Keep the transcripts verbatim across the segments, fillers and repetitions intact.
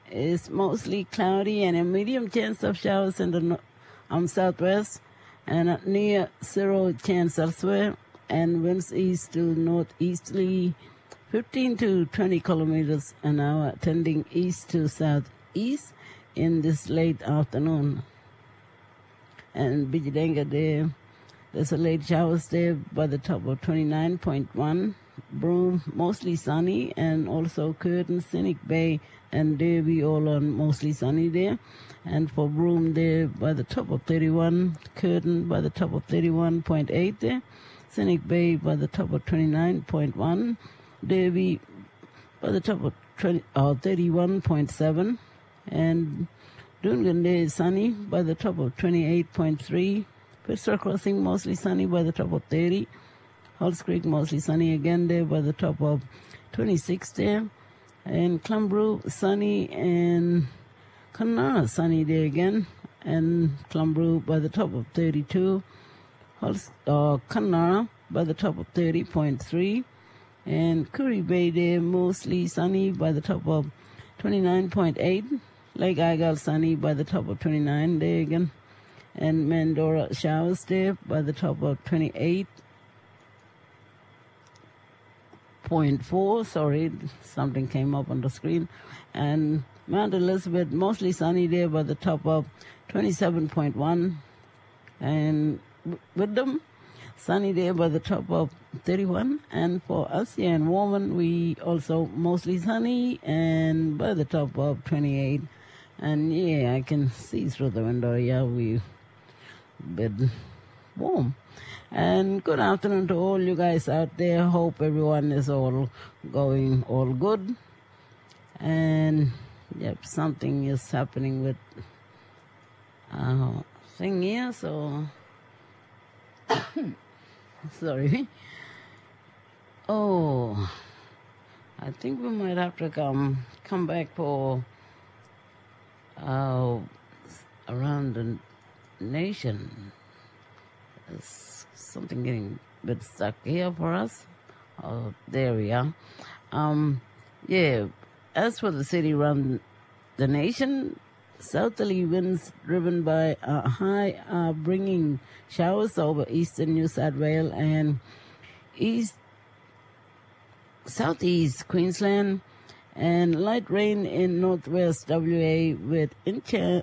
is mostly cloudy and a medium chance of showers in the no- um, southwest and a near zero chance elsewhere, and winds east to northeasterly fifteen to twenty kilometers an hour, tending east to southeast in this late afternoon. And Bijidenga there, there's a late showers there by the top of twenty-nine point one. Broome, mostly sunny, and also Curtin, Scenic Bay, and Derby all on mostly sunny there. And for Broome there by the top of thirty-one, Curtin by the top of thirty-one point eight there, Scenic Bay by the top of twenty-nine point one, Derby by the top of twenty, uh, thirty-one point seven, and Dungan there is sunny by the top of twenty-eight point three, Fitzroy Crossing mostly sunny by the top of thirty, Halls Creek mostly sunny again there by the top of twenty-six there, and Clumbrew sunny, and Connemara sunny there again, and Clumbrew by the top of thirty-two, Halls, uh, Connemara by the top of thirty point three, and Curry Bay there mostly sunny by the top of twenty-nine point eight, Lake Igal sunny by the top of twenty-nine there again, and Mandora showers there by the top of twenty-eight point four, sorry, something came up on the screen, and Mount Elizabeth mostly sunny there by the top of twenty-seven point one, and Wisdom sunny there by the top of thirty-one, and for us here in Warman, we also mostly sunny and by the top of twenty-eight, and yeah, I can see through the window, yeah, we a bit warm. And good afternoon to all you guys out there. Hope everyone is all going all good. And yep, something is happening with our thing here, so sorry. Oh, I think we might have to come come back for uh, around the nation. It's something getting a bit stuck here for us. Oh, there we are. Um, yeah, as for the city around the nation, southerly winds driven by a high are bringing showers over eastern New South Wales and east southeast Queensland, and light rain in northwest W A with incha-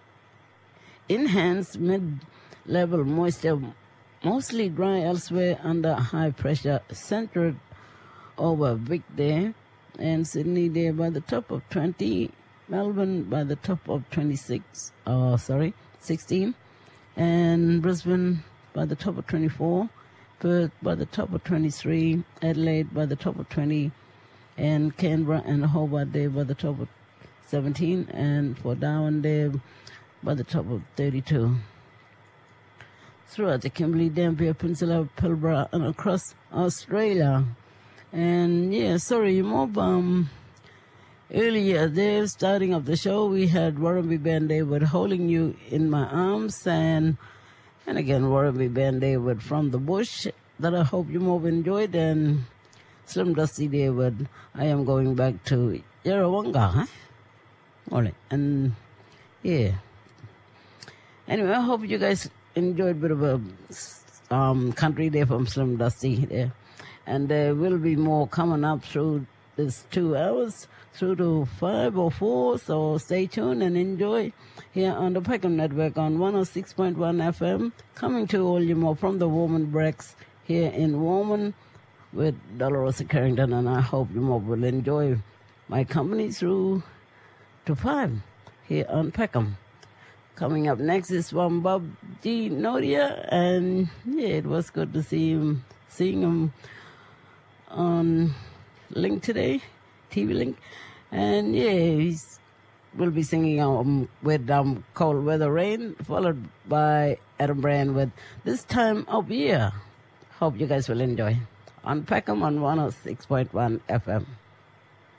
enhanced mid-level moisture, mostly dry elsewhere under high pressure, centered over Vic there, and Sydney there by the top of twenty, Melbourne by the top of twenty-six, oh, sorry, sixteen, and Brisbane by the top of twenty-four, Perth by the top of twenty-three, Adelaide by the top of twenty, and Canberra and Hobart there by the top of seventeen, and for Darwin there by the top of thirty-two. Throughout the Kimberley, Dampier Peninsula, Pilbara, and across Australia. And yeah, sorry, Mob, um, earlier there, starting of the show, we had Warrambe Band Day with Holding You in My Arms, and and again, Warrambe Band Day with From the Bush, that I hope you Mob enjoyed, and Slim Dusty Day with I Am Going Back to Yarrawonga, huh? All right, and yeah. Anyway, I hope you guys enjoyed a bit of a um, country there from Slim Dusty there. And there will be more coming up through this two hours, through to five or four, so stay tuned and enjoy here on the Peckham Network on one oh six point one F M, coming to all you more from the Warman Breaks here in Warman with Dolorosa Carrington, and I hope you more will enjoy my company through to five here on Peckham. Coming up next is one Bob G. Nodia, and yeah, it was good to see him, seeing him on Link today, T V Link, and yeah, he's will be singing um, with um, Cold Weather Rain, followed by Adam Brand with This Time of Year. Hope you guys will enjoy on Peckham on one oh six point one F M.